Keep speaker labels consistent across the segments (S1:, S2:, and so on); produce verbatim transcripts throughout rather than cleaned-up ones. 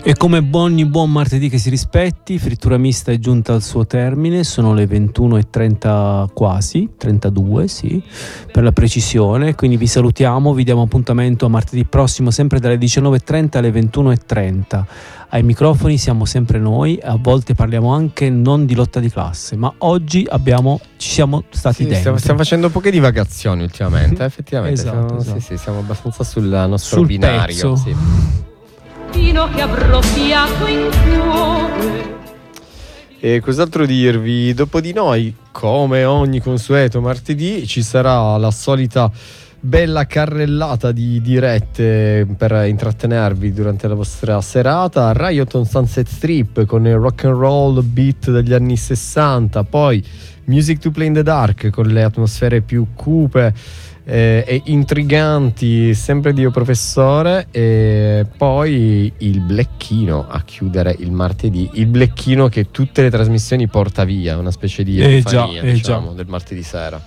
S1: E come ogni buon martedì che si rispetti, Frittura Mista è giunta al suo termine, sono le ventuno e trenta quasi, trentadue sì, per la precisione, quindi vi salutiamo, vi diamo appuntamento a martedì prossimo sempre dalle diciannove e trenta alle ventuno e trenta. Ai microfoni siamo sempre noi, a volte parliamo anche non di lotta di classe, ma oggi abbiamo, ci siamo stati
S2: sì,
S1: dentro.
S2: Stiamo, stiamo facendo poche divagazioni ultimamente, effettivamente,
S1: esatto,
S2: siamo,
S1: esatto.
S2: Sì, sì, siamo abbastanza sul nostro
S1: Sul
S2: binario.
S1: pezzo.
S2: Sì.
S3: Fino che avrò fiato in cuore.
S2: E cos'altro dirvi? Dopo di noi, come ogni consueto martedì, ci sarà la solita bella carrellata di dirette per intrattenervi durante la vostra serata. Riot on Sunset Strip con il rock and roll beat degli anni sessanta, poi Music to Play in the Dark con le atmosfere più cupe eh, e intriganti, sempre di Io Professore, e poi il Blecchino a chiudere il martedì, il Blecchino che tutte le trasmissioni porta via, una specie di
S1: Eh
S2: epifania,
S1: già, eh
S2: diciamo,
S1: già.
S2: del martedì sera.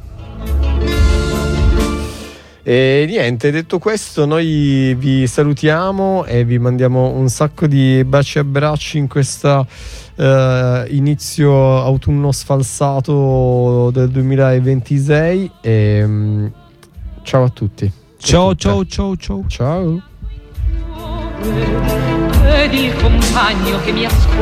S2: E niente, detto questo, noi vi salutiamo e vi mandiamo un sacco di baci e abbracci in questa uh, inizio autunno sfalsato del duemilaventisei e um, ciao a tutti.
S1: Ciao ciao ciao ciao
S2: Ciao.
S3: Ed il compagno che mi ascolta